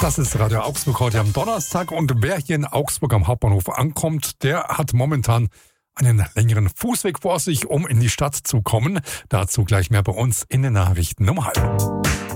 Das ist Radio Augsburg heute am Donnerstag und wer hier in Augsburg am Hauptbahnhof ankommt, der hat momentan einen längeren Fußweg vor sich, um in die Stadt zu kommen. Dazu gleich mehr bei uns in den Nachrichten um 12:30.